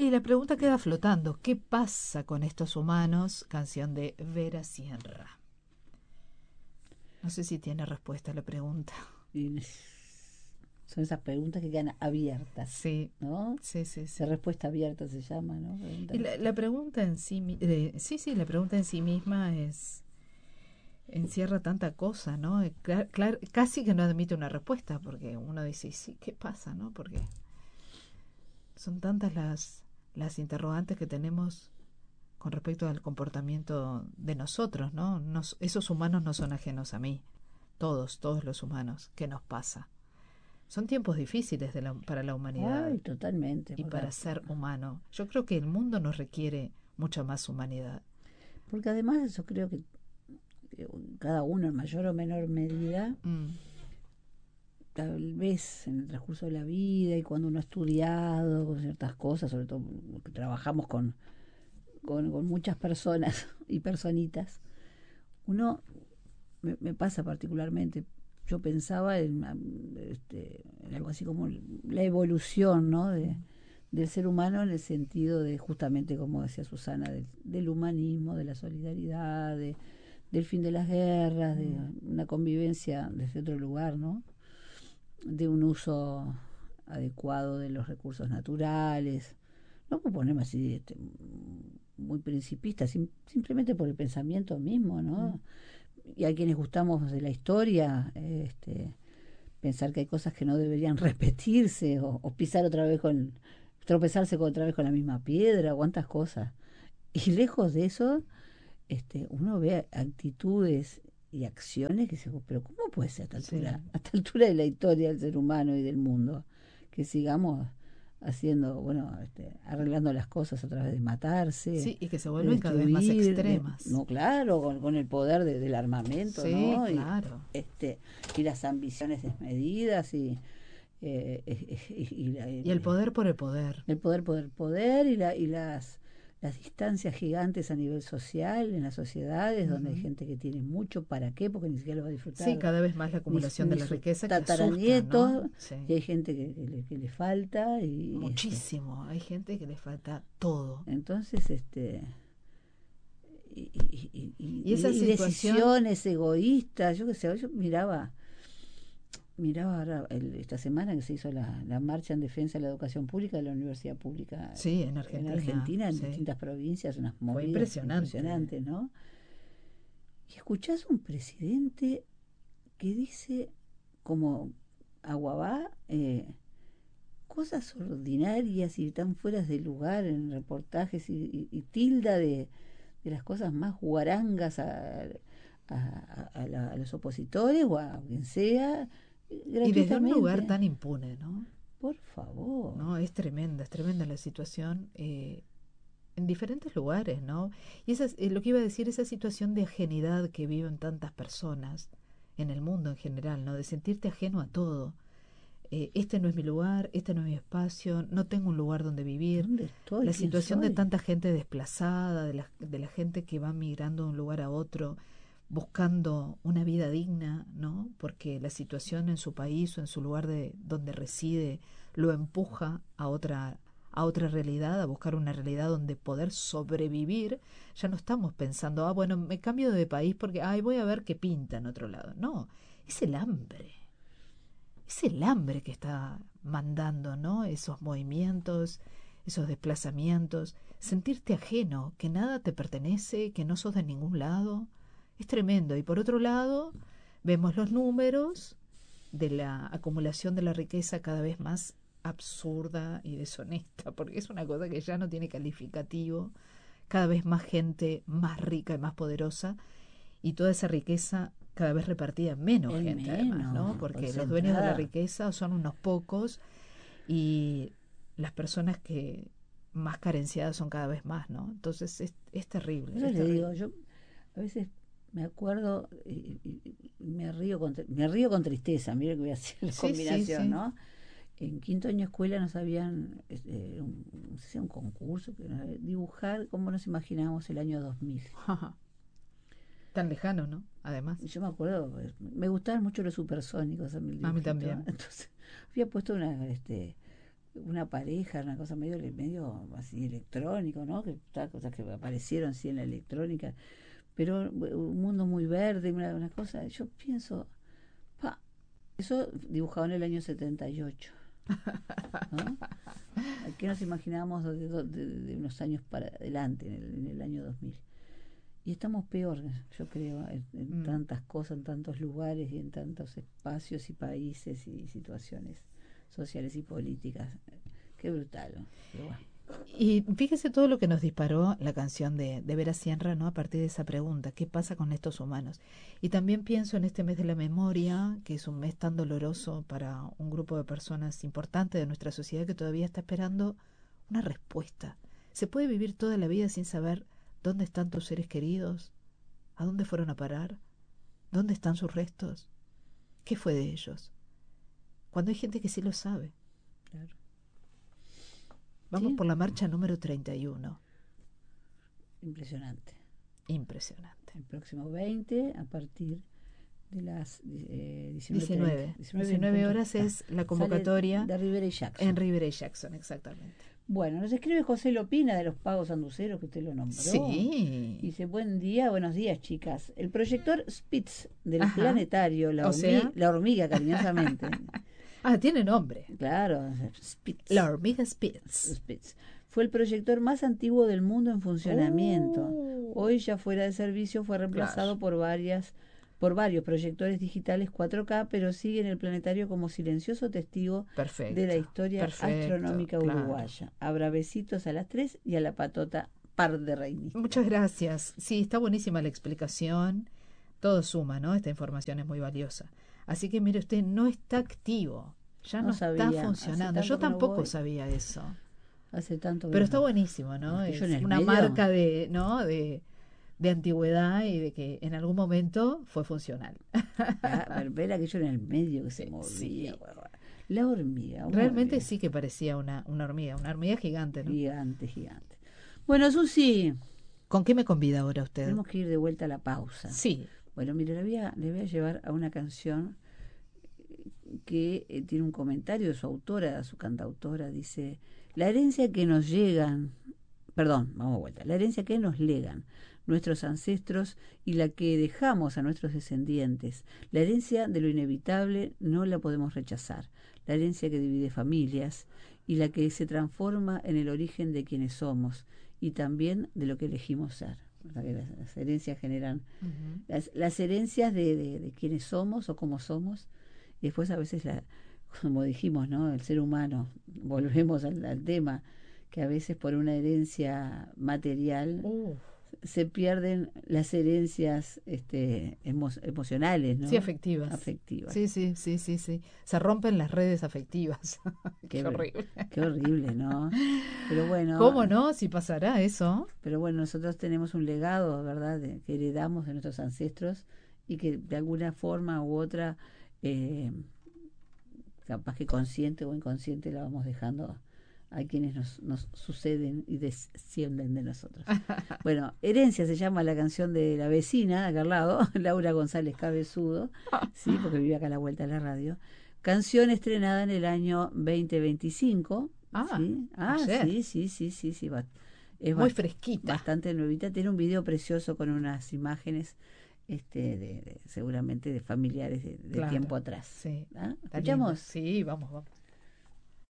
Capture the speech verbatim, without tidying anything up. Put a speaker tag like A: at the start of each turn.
A: Y la pregunta queda flotando. ¿Qué pasa con estos humanos? Canción de Vera Sierra. No sé si tiene respuesta a la pregunta.
B: Y son esas preguntas que quedan abiertas,
A: Sí,
B: ¿no?
A: sí, sí,
B: De
A: sí.
B: respuesta abierta se llama, ¿no? Pregunta
A: Y la, la pregunta en sí, mi- eh, sí, sí, la pregunta en sí misma es encierra tanta cosa, ¿no? Eh, cla- clar- casi que no admite una respuesta, porque uno dice, sí, ¿qué pasa, no? Porque son tantas las las interrogantes que tenemos con respecto al comportamiento de nosotros, ¿no? Nos- esos humanos no son ajenos a mí, todos, todos los humanos. ¿Qué nos pasa? Son tiempos difíciles de la- para la humanidad
B: Ay, totalmente,
A: y
B: porque,
A: para ser humano. Yo creo que el mundo nos requiere mucha más humanidad.
B: porque además yo creo que que cada uno en mayor o menor medida,
A: Mm,
B: tal vez en el transcurso de la vida y cuando uno ha estudiado con ciertas cosas, sobre todo porque trabajamos con, con, con muchas personas y personitas, uno, me, me pasa particularmente, yo pensaba en, este, en algo así como la evolución, ¿no? de, del ser humano en el sentido de, justamente como decía Susana, del, del humanismo, de la solidaridad, de, del fin de las guerras, de una convivencia desde otro lugar, ¿no? De un uso adecuado de los recursos naturales. No puedo ponerme así este, muy principista, sim, simplemente por el pensamiento mismo, ¿no? Y a quienes gustamos de la historia, este, pensar que hay cosas que no deberían repetirse o, o pisar otra vez con, tropezarse con, otra vez con la misma piedra, cuántas cosas. Y lejos de eso, este, uno ve actitudes y acciones que se, pero ¿cómo puede ser a esta
A: sí.
B: altura, a esta altura de la historia del ser humano y del mundo, que sigamos haciendo, bueno, este, arreglando las cosas a través de matarse,
A: Sí, y que se
B: de
A: vuelven cada vez más
B: destruir, de,
A: extremas.
B: no, claro, con, con el poder de, del armamento,
A: Sí,
B: ¿no? Y,
A: claro.
B: este, y las ambiciones desmedidas y, eh, eh, y, y la,
A: Y el
B: eh,
A: poder por el poder.
B: el poder, poder, poder y, la, y las, las distancias gigantes a nivel social en las sociedades, donde hay
A: Ujú.
B: gente que tiene mucho, ¿para qué? Porque ni siquiera lo va a
A: Sí,
B: disfrutar
A: cada vez más la
B: ni,
A: acumulación de
B: ni
A: la
B: sus
A: riqueza que asusta, ¿no?
B: tataranietos,
A: Sí.
B: y hay gente que, que, le, que le falta, y este,
A: Muchísimo. Hay gente que le falta todo.
B: entonces, este, y, y,
A: Y
B: y,
A: esa
B: y
A: situación,
B: decisiones egoístas, yo qué sé, yo miraba miraba ahora el, esta semana que se hizo la, la marcha en defensa de la educación pública de la universidad pública
A: sí, en
B: en
A: Argentina,
B: Argentina, en
A: sí.
B: distintas provincias, unas
A: Fue
B: movidas
A: impresionante.
B: impresionantes, ¿no? Y escuchás un presidente que dice como aguabá, eh, cosas ordinarias y tan fueras de lugar en reportajes y, y, y tilda de, de las cosas más guarangas a, a, a, la, a los opositores o a quien sea,
A: Y desde un lugar
B: gratuitamente.
A: tan impune, ¿no?
B: Por favor.
A: No, es tremenda, es tremenda la situación eh, en diferentes lugares, ¿no? Y esa, es- eh, lo que iba a decir, esa situación de ajenidad que viven tantas personas en el mundo en general, ¿no? De sentirte ajeno a todo. Eh, este no es mi lugar, este no es mi espacio, no tengo un lugar donde vivir.
B: ¿Dónde estoy?
A: La
B: ¿Quién
A: situación de
B: soy?
A: tanta gente desplazada, de la, de la gente que va migrando de un lugar a otro, buscando una vida digna, ¿no? Porque la situación en su país o en su lugar de donde reside lo empuja a otra a otra realidad, a buscar una realidad donde poder sobrevivir. Ya no estamos pensando, ah, bueno, me cambio de país porque, ay, voy a ver qué pinta en otro lado. No, es el hambre, es el hambre que está mandando, ¿no? Esos movimientos, esos desplazamientos, sentirte ajeno, que nada te pertenece, que no sos de ningún lado, es tremendo. Y por otro lado, vemos los números de la acumulación de la riqueza cada vez más absurda y deshonesta, porque es una cosa que ya no tiene calificativo, cada vez más gente más rica y más poderosa, y toda esa riqueza cada vez repartida en menos
B: En
A: gente además, ¿no?
B: menos,
A: Porque los dueños de la
B: concentrada.
A: riqueza son unos pocos y las personas que más carenciadas son cada vez más, ¿no? Entonces es, es
B: Por
A: terrible,
B: eso
A: es
B: le digo,
A: terrible.
B: yo a veces me acuerdo y, y- y me río con, me río con tristeza, mire que voy a hacer la
A: Sí, sí,
B: combinación,
A: sí.
B: ¿no? En quinto año de escuela nos habían, este, un, no sé si era un concurso, que era dibujar cómo nos imaginábamos el año dos mil.
A: Tan lejano, ¿no? Además,
B: Y yo me acuerdo, pues, me gustaban mucho los supersónicos a mí el
A: a mí
B: dibujito.
A: también.
B: Entonces había puesto una, este, una pareja, una cosa medio, medio así electrónico, ¿no? Que cosas que aparecieron sí en la electrónica, pero un mundo muy verde, una, una cosa, yo pienso, pa, eso dibujado en el año setenta y ocho, ¿no? ¿Qué nos imaginábamos de, de, de, de unos años para adelante, en el, en el año dos mil? Y estamos peor, yo creo, en, en mm. tantas cosas, en tantos lugares y en tantos espacios y países y situaciones sociales y políticas. Qué brutal, ¿no? Pero bueno.
A: Y fíjese todo lo que nos disparó la canción de, de Vera Sierra, ¿no? A partir de esa pregunta, ¿qué pasa con estos humanos? Y también pienso en este mes de la memoria, que es un mes tan doloroso para un grupo de personas importantes de nuestra sociedad que todavía está esperando una respuesta. ¿Se puede vivir toda la vida sin saber dónde están tus seres queridos? ¿A dónde fueron a parar? ¿Dónde están sus restos? ¿Qué fue de ellos? Cuando hay gente que sí lo sabe.
B: Claro.
A: Vamos
B: ¿Sí?
A: por la marcha número treinta y uno.
B: Impresionante.
A: Impresionante.
B: El próximo veinte, a partir de las eh,
A: diecinueve. diecinueve horas es la convocatoria
B: de Rivera y Jackson.
A: En Rivera y Jackson, exactamente.
B: Bueno, nos escribe José Lopina de los Pagos Sanduceros, que usted lo nombró.
A: Sí.
B: Dice, buen día, buenos días, chicas. El proyector Spitz del
A: Ajá.
B: planetario, la,
A: O
B: hormi
A: sea...
B: la hormiga, cariñosamente.
A: Ah, tiene nombre.
B: Claro, Spitz.
A: La hormiga Spitz.
B: Spitz. Fue el proyector más antiguo del mundo en funcionamiento.
A: Oh.
B: Hoy, ya fuera de servicio, fue reemplazado
A: Claro.
B: por varias... por varios proyectores digitales cuatro K, pero sigue en el planetario como silencioso testigo
A: Perfecto,
B: de la historia
A: perfecto,
B: astronómica
A: claro.
B: uruguaya. Habrá besitos a las tres y a la patota par de reinita.
A: Muchas gracias. Sí, está buenísima la explicación. Todo suma, ¿no? Esta información es muy valiosa. Así que mire usted, no está activo. Ya no,
B: No sabía,
A: está funcionando. Yo tampoco no sabía eso.
B: Hace tanto que
A: Pero
B: no.
A: Está buenísimo, ¿no? Es
B: una
A: medio. Marca de, ¿no? de de antigüedad y de que en algún momento fue funcional.
B: Ah, ver aquello en el medio que se movía. Sí. La hormiga.
A: Realmente hormiga. Sí que parecía una, una hormiga, una hormiga gigante, ¿no?
B: Gigante, gigante. Bueno, Susi.
A: ¿Con qué me convida ahora usted?
B: Tenemos que ir de vuelta a la pausa.
A: Sí.
B: Bueno, mire, le voy a, le voy a llevar a una canción que eh, tiene un comentario de su autora, su cantautora, dice, la herencia que nos llegan, perdón, vamos a vuelta, la herencia que nos legan nuestros ancestros y la que dejamos a nuestros descendientes. La herencia de lo inevitable no la podemos rechazar. La herencia que divide familias y la que se transforma en el origen de quienes somos y también de lo que elegimos ser. Las, las herencias generan uh-huh. las, las herencias de, de, de quienes somos o cómo somos. Y después a veces, la, como dijimos, ¿no? El ser humano, volvemos al, al tema, que a veces por una herencia material uh. se pierden las herencias este, emo emocionales, ¿no?
A: Sí, afectivas.
B: Afectivas.
A: Sí, sí, sí, sí, sí. Se rompen las redes afectivas.
B: Qué,
A: qué horrible.
B: Qué horrible, ¿no? Pero bueno.
A: ¿Cómo no? Si pasará eso.
B: Pero bueno, nosotros tenemos un legado, ¿verdad?, de, que heredamos de nuestros ancestros y que de alguna forma u otra, eh, capaz que consciente o inconsciente, la vamos dejando a quienes nos, nos suceden y descienden de nosotros. Bueno, Herencia se llama la canción de la vecina, acá al lado, Laura González Cabezudo, sí, porque vive acá a la vuelta de la radio. Canción estrenada en el año veinte veinticinco.
A: Ah,
B: ¿sí? Ah, sí, sí, sí, sí, sí. Es
A: muy fresquita.
B: Bastante nuevita. Tiene un video precioso con unas imágenes este de, de seguramente de familiares de, de claro, tiempo atrás.
A: Sí.
B: ¿Ah? ¿Escuchamos?
A: Sí, vamos, vamos.